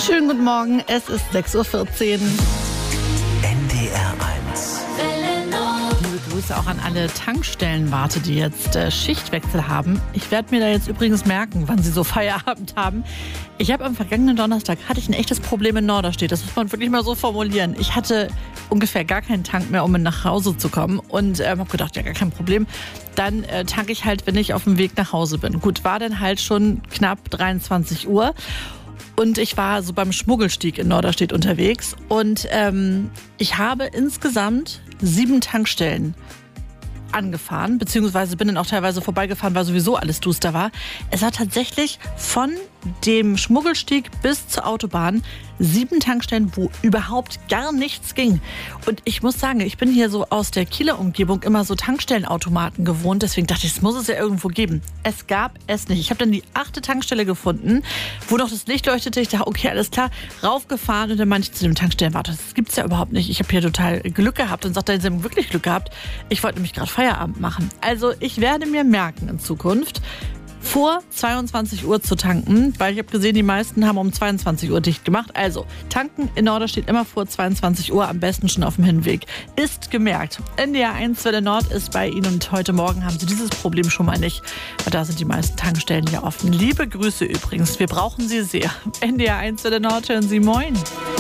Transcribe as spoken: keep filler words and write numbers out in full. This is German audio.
Schönen guten Morgen, es ist sechs Uhr vierzehn. N D R eins. Liebe Grüße auch an alle Tankstellenwarte, die jetzt äh, Schichtwechsel haben. Ich werde mir da jetzt übrigens merken, wann sie so Feierabend haben. Ich habe am vergangenen Donnerstag hatte ich ein echtes Problem in Norderstedt. Das muss man wirklich mal so formulieren. Ich hatte ungefähr gar keinen Tank mehr, um nach Hause zu kommen. Und ähm, habe gedacht, ja, gar kein Problem. Dann äh, tanke ich halt, wenn ich auf dem Weg nach Hause bin. Gut, war dann halt schon knapp dreiundzwanzig Uhr. Und ich war so beim Schmuggelstieg in Norderstedt unterwegs. Und ähm, ich habe insgesamt sieben Tankstellen angefahren, beziehungsweise bin dann auch teilweise vorbeigefahren, weil sowieso alles duster war. Es war tatsächlich von dem Schmuggelstieg bis zur Autobahn sieben Tankstellen, wo überhaupt gar nichts ging. Und ich muss sagen, ich bin hier so aus der Kieler Umgebung immer so Tankstellenautomaten gewohnt. Deswegen dachte ich, es muss es ja irgendwo geben. Es gab es nicht. Ich habe dann die achte Tankstelle gefunden, wo noch das Licht leuchtete. Ich dachte, okay, alles klar, raufgefahren. Und dann meinte ich zu dem Tankstellenwart, das gibt's ja überhaupt nicht. Ich habe hier total Glück gehabt. Und sagte, sie haben wirklich Glück gehabt. Ich wollte nämlich gerade Feierabend machen. Also ich werde mir merken in Zukunft, vor zweiundzwanzig Uhr zu tanken, weil ich habe gesehen, die meisten haben um zweiundzwanzig Uhr dicht gemacht. Also, tanken in Norderstedt immer vor zweiundzwanzig Uhr, am besten schon auf dem Hinweg. Ist gemerkt. N D R eins Welle Nord ist bei Ihnen und heute Morgen haben Sie dieses Problem schon mal nicht. Da sind die meisten Tankstellen ja offen. Liebe Grüße übrigens, wir brauchen Sie sehr. N D R eins Welle Nord, hören Sie moin.